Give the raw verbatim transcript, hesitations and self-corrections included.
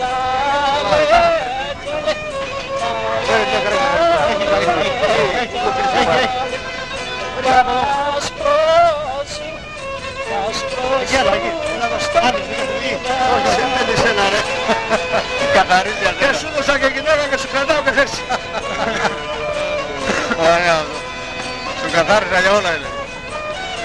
Και σου δώσα και γυναίκα και σου κρατάω και θέση. Ωραία αυτό. Σου καθάρισα για όλα είναι.